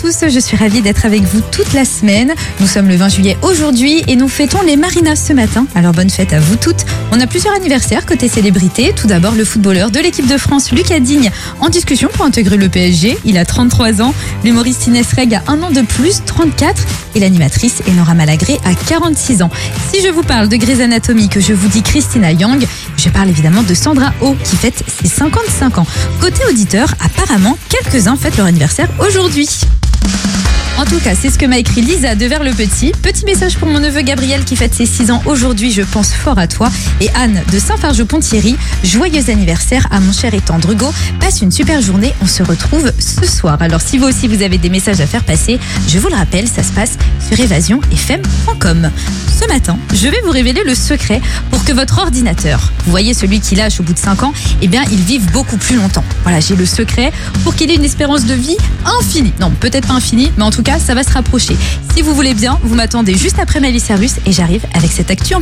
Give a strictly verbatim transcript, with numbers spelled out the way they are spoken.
tous, je suis ravie d'être avec vous toute la semaine. Nous sommes le vingt juillet aujourd'hui et nous fêtons les Marinas ce matin. Alors bonne fête à vous toutes. On a plusieurs anniversaires côté célébrité. Tout d'abord le footballeur de l'équipe de France, Lucas Digne, en discussion pour intégrer le P S G. Il a trente-trois ans. L'humoriste Inès Reg a un an de plus, trente-quatre. Et l'animatrice Enora Malagré a quarante-six ans. Si je vous parle de Grey's Anatomy, que je vous dis Christina Yang, je parle évidemment de Sandra Oh qui fête ses cinquante-cinq ans. Côté auditeur, apparemment, quelques-uns fêtent leur anniversaire aujourd'hui. En tout cas, c'est ce que m'a écrit Lisa de Vers-le-Petit. Petit message pour mon neveu Gabriel qui fête ses six ans aujourd'hui, je pense fort à toi. Et Anne de Saint-Fargeau-Ponthierry, joyeux anniversaire à mon cher et tendre Hugo. Passe une super journée, on se retrouve ce soir. Alors si vous aussi vous avez des messages à faire passer, je vous le rappelle, ça se passe sur évasion f m point com. Ce matin, je vais vous révéler le secret pour que votre ordinateur, vous voyez celui qui lâche au bout de cinq ans, eh bien il vive beaucoup plus longtemps. Voilà, j'ai le secret pour qu'il ait une espérance de vie infinie. Non, peut-être pas infinie, mais en tout cas, ça va se rapprocher. Si vous voulez bien, vous m'attendez juste après Miley Cyrus et j'arrive avec cette actu en